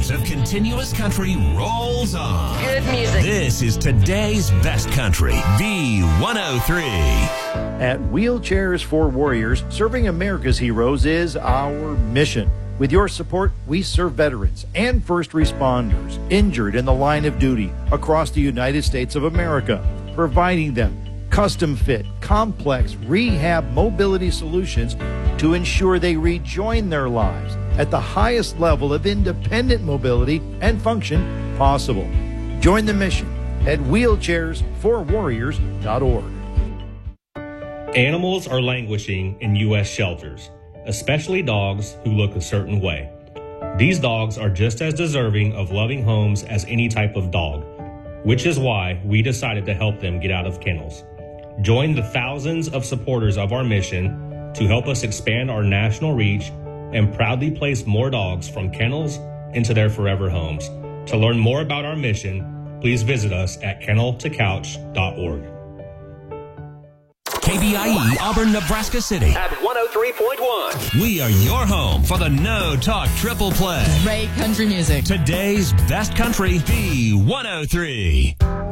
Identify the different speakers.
Speaker 1: hours of continuous country rolls on.
Speaker 2: Good music.
Speaker 1: This is today's best country, V103.
Speaker 3: At Wheelchairs for Warriors, serving America's heroes is our mission. With your support, we serve veterans and first responders injured in the line of duty across the United States of America, providing them custom-fit, complex rehab mobility solutions to ensure they rejoin their lives at the highest level of independent mobility and function possible. Join the mission at wheelchairsforwarriors.org.
Speaker 4: Animals are languishing in U.S. shelters, especially dogs who look a certain way. These dogs are just as deserving of loving homes as any type of dog, which is why we decided to help them get out of kennels. Join the thousands of supporters of our mission to help us expand our national reach and proudly place more dogs from kennels into their forever homes. To learn more about our mission, please visit us at kenneltocouch.org.
Speaker 1: KBIE Auburn, Nebraska City.
Speaker 5: At 103.1.
Speaker 1: We are your home for the No Talk Triple Play.
Speaker 6: Great country music.
Speaker 1: Today's best country, V103.